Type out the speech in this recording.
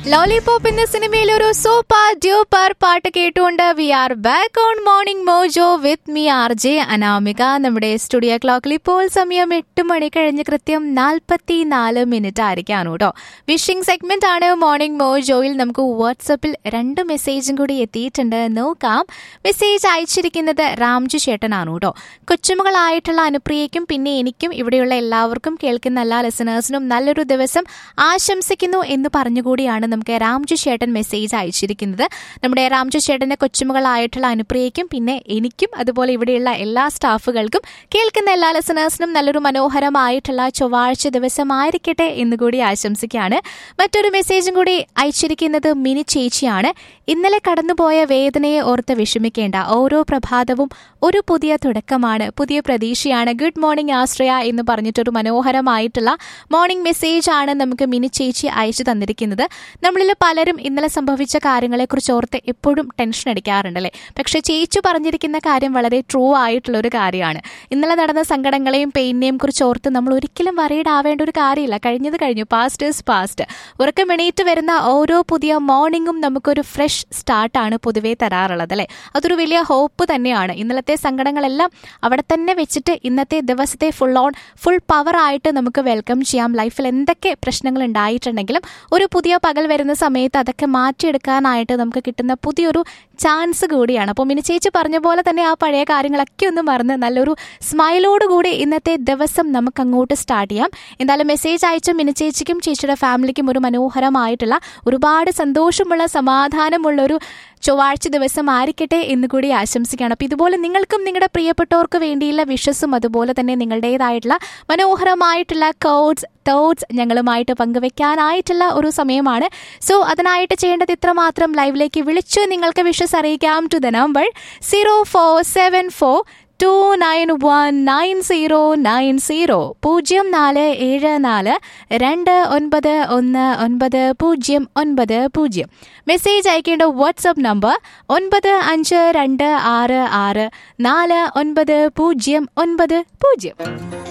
Lollipop എന്ന സിനിമയിൽ ഒരു സൂപ്പർ ഡ്യൂപ്പർ പാട്ട് കേട്ടുകൊണ്ട് V are back on morning mojo with me R J Anamika. നമ്മുടെ സ്റ്റുഡിയോ ക്ലോക്കിൽ ഇപ്പോൾ സമയം 8 മണി കഴിഞ്ഞ് കൃത്യം 44 ആയിരിക്കാണ് കേട്ടോ. വിഷിംഗ് സെഗ്മെന്റ് ആണ് മോർണിംഗ് മോജോയിൽ. നമുക്ക് വാട്സപ്പിൽ 2 മെസ്സേജും കൂടി എത്തിയിട്ടുണ്ട്, നോക്കാം. മെസ്സേജ് അയച്ചിരിക്കുന്നത് രാംജു ചേട്ടനാണ് കേട്ടോ. കൊച്ചുമകളായിട്ടുള്ള അനുപ്രിയയ്ക്കും പിന്നെ എനിക്കും ഇവിടെയുള്ള എല്ലാവർക്കും കേൾക്കുന്ന എല്ലാ ലിസണേഴ്സിനും നല്ലൊരു ദിവസം ആശംസിക്കുന്നു എന്ന് പറഞ്ഞുകൂടിയാണ് നമുക്ക് രാംജു ചേട്ടൻ മെസ്സേജ് അയച്ചിരിക്കുന്നത്. നമ്മുടെ രാംജു ചേട്ടന്റെ കൊച്ചുമകളായിട്ടുള്ള അനുപ്രിയയ്ക്കും പിന്നെ എനിക്കും അതുപോലെ ഇവിടെയുള്ള എല്ലാ സ്റ്റാഫുകൾക്കും കേൾക്കുന്ന എല്ലാ ലിസണേഴ്സിനും നല്ലൊരു മനോഹരമായിട്ടുള്ള ചൊവ്വാഴ്ച ദിവസമായിരിക്കട്ടെ എന്നുകൂടി ആശംസിക്കുകയാണ്. മറ്റൊരു മെസ്സേജും കൂടി അയച്ചിരിക്കുന്നത് മിനി ചേച്ചിയാണ്. ഇന്നലെ കടന്നുപോയ വേദനയെ ഓർത്ത് വിഷമിക്കേണ്ട, ഓരോ പ്രഭാതവും ഒരു പുതിയ തുടക്കമാണ്, പുതിയ പ്രതീക്ഷയാണ്. ഗുഡ് മോർണിംഗ് ആശ്രയ എന്ന് പറഞ്ഞിട്ടൊരു മനോഹരമായിട്ടുള്ള മോർണിംഗ് മെസ്സേജ് ആണ് നമുക്ക് മിനി ചേച്ചി അയച്ചു തന്നിരിക്കുന്നത്. നമ്മളിൽ പലരും ഇന്നലെ സംഭവിച്ച കാര്യങ്ങളെക്കുറിച്ച് ഓർത്ത് എപ്പോഴും ടെൻഷൻ അടിക്കാറുണ്ടല്ലേ. പക്ഷേ ചേച്ചി പറഞ്ഞിരിക്കുന്ന കാര്യം വളരെ ട്രൂ ആയിട്ടുള്ള ഒരു കാര്യമാണ്. ഇന്നലെ നടന്ന സങ്കടങ്ങളെയും പെയിനെയും കുറിച്ച് ഓർത്ത് നമ്മൾ ഒരിക്കലും വറീഡ് ആവേണ്ട ഒരു കാര്യമില്ല. കഴിഞ്ഞത് കഴിഞ്ഞു, പാസ്റ്റ് ഈസ് പാസ്റ്റ്. ഉറക്കമെണീറ്റ് വരുന്ന ഓരോ പുതിയ മോർണിംഗും നമുക്കൊരു ഫ്രഷ് സ്റ്റാർട്ടാണ് പൊതുവേ തരാറുള്ളത് അല്ലേ. അതൊരു വലിയ ഹോപ്പ് തന്നെയാണ്. ഇന്നലത്തെ സങ്കടങ്ങളെല്ലാം അവിടെ തന്നെ വെച്ചിട്ട് ഇന്നത്തെ ദിവസത്തെ ഫുൾ പവർ ആയിട്ട് നമുക്ക് വെൽക്കം ചെയ്യാം. ലൈഫിൽ എന്തൊക്കെ പ്രശ്നങ്ങൾ ഉണ്ടായിട്ടുണ്ടെങ്കിലും ഒരു പുതിയ പകൽ വരുന്ന സമയത്ത് അതൊക്കെ മാറ്റിയെടുക്കാനായിട്ട് നമുക്ക് കിട്ടുന്ന പുതിയൊരു ചാൻസ് കൂടിയാണ്. അപ്പോൾ മിനി ചേച്ചി പറഞ്ഞ പോലെ തന്നെ ആ പഴയ കാര്യങ്ങളൊക്കെ ഒന്ന് മറന്ന് നല്ലൊരു സ്മൈലോടുകൂടി ഇന്നത്തെ ദിവസം നമുക്ക് അങ്ങോട്ട് സ്റ്റാർട്ട് ചെയ്യാം. എന്തായാലും മെസ്സേജ് അയച്ച മിനി ചേച്ചിക്കും ചേച്ചിയുടെ ഫാമിലിക്കും ഒരു മനോഹരമായിട്ടുള്ള ഒരുപാട് സന്തോഷമുള്ള സമാധാനമുള്ള ഒരു ചൊവ്വാഴ്ച ദിവസം ആയിരിക്കട്ടെ എന്നുകൂടി ആശംസിക്കുകയാണ്. അപ്പോൾ ഇതുപോലെ നിങ്ങൾക്കും നിങ്ങളുടെ പ്രിയപ്പെട്ടവർക്ക് വേണ്ടിയുള്ള വിഷസും അതുപോലെ തന്നെ നിങ്ങളുടേതായിട്ടുള്ള മനോഹരമായിട്ടുള്ള തോട്ട്സ് ഞങ്ങളുമായിട്ട് പങ്കുവെക്കാനായിട്ടുള്ള ഒരു സമയമാണ്. സോ അതിനായിട്ട് ചെയ്യേണ്ടത് ഇത്രമാത്രം, ലൈവിലേക്ക് വിളിച്ച് നിങ്ങൾക്ക് വിഷസ് അറിയിക്കാം ടു ദ നമ്പർ 0474291990 0474291990. മെസ്സേജ് അയക്കേണ്ട വാട്സ്ആപ്പ് നമ്പർ 9526649090.